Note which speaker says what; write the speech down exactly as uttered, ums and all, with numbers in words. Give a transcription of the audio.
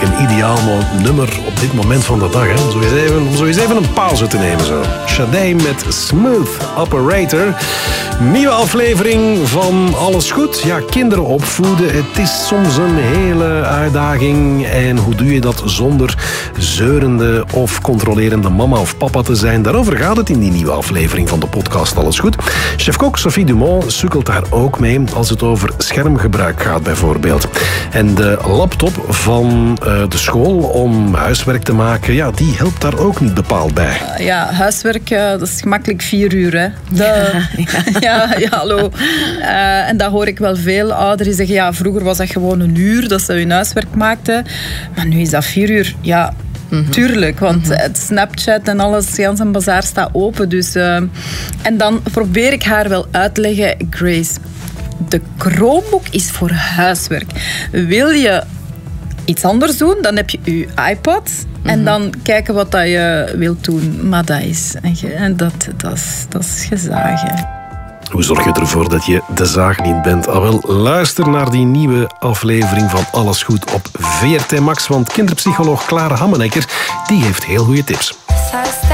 Speaker 1: natuurlijk een ideaal nummer op dit moment van de dag. Hè? Om, zo eens even, om zo eens even een pauze te nemen. Zo. Sade met Smooth Operator. Nieuwe aflevering van Alles Goed. Ja, kinderen opvoeden. Het is soms een hele uitdaging. En hoe doe je dat zonder zeurende of controlerende mama of papa te zijn? Daarover gaat het in die nieuwe aflevering van de podcast Alles Goed. Chef-kok Sophie Dumont sukkelt daar ook mee als het over schermgebruik gaat bijvoorbeeld. En de laptop van uh, de school om huiswerk te maken, ja, die helpt daar ook niet bepaald bij.
Speaker 2: Uh, ja, huiswerk, uh, dat is gemakkelijk vier uur. Hè. De, ja, ja. ja, ja, hallo. Uh, en dat hoor ik wel veel ouderen die zeggen, ja, vroeger was dat gewoon een uur dat ze hun huiswerk maakten. Maar nu is dat vier uur. Ja, mm-hmm. Tuurlijk, want mm-hmm. het Snapchat en alles, Jans en Bazaar staat open. Dus, uh, en dan probeer ik haar wel uit te leggen, Grace, de Chromebook is voor huiswerk. Wil je iets anders doen, dan heb je je iPod mm-hmm. en dan kijken wat dat je wilt doen. Maar dat is, en dat, dat is, dat is gezagen.
Speaker 1: Hoe zorg je ervoor dat je de zaag niet bent? Ah, wel, luister naar die nieuwe aflevering van Alles Goed op V R T Max, want kinderpsycholoog Clara Hammenecker die heeft heel goede tips.